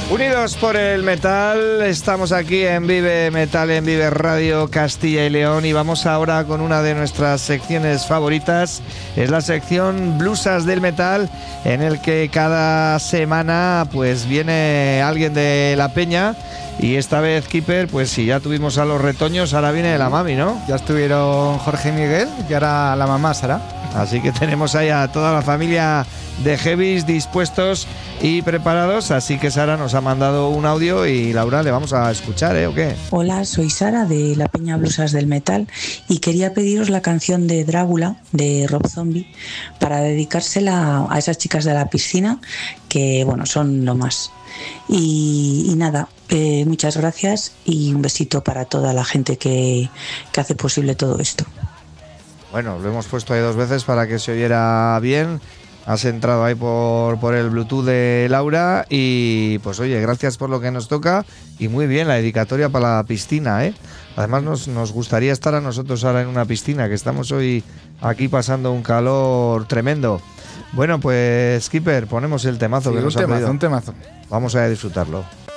Unidos por el metal, estamos aquí en Vive Metal, en Vive Radio Castilla y León, y vamos ahora con una de nuestras secciones favoritas. Es la sección Blusas del Metal, en el que cada semana pues viene alguien de la peña, y esta vez, Keeper, pues si ya tuvimos a los retoños, ahora viene la mami, ¿no? Ya estuvieron Jorge y Miguel y ahora la mamá Sara. Así que tenemos ahí a toda la familia de Heavies dispuestos y preparados, así que Sara nos ha mandado un audio y Laura le vamos a escuchar, ¿O qué? Hola, soy Sara de la Peña Blusas del Metal y quería pediros la canción de Drácula de Rob Zombie para dedicársela a esas chicas de la piscina que, bueno, son lo más. Y nada, muchas gracias y un besito para toda la gente que hace posible todo esto. Bueno, lo hemos puesto ahí 2 veces para que se oyera bien. Has entrado ahí por el Bluetooth de Laura y pues oye, gracias por lo que nos toca y muy bien la dedicatoria para la piscina, Además nos gustaría estar a nosotros ahora en una piscina, que estamos hoy aquí pasando un calor tremendo. Bueno, pues Skipper, ponemos el temazo, Sí, que nos ha pedido. un temazo. Vamos a disfrutarlo.